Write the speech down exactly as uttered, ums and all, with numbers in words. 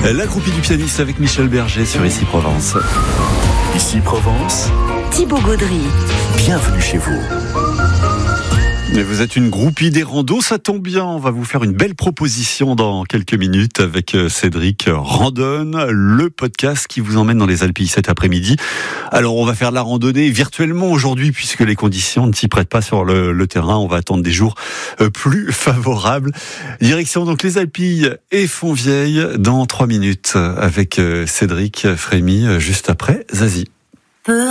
La groupie du pianiste avec Michel Berger sur Ici Provence. Ici Provence, Thibaut Gaudry. Bienvenue chez vous. Mais vous êtes une groupie des randos, ça tombe bien, on va vous faire une belle proposition dans quelques minutes avec Cédric Randonne, le podcast qui vous emmène dans les Alpilles cet après-midi. Alors on va faire de la randonnée virtuellement aujourd'hui puisque les conditions ne s'y prêtent pas sur le, le terrain, on va attendre des jours plus favorables. Direction donc les Alpilles et Fontvieille dans trois minutes avec Cédric Frémy juste après Zazie.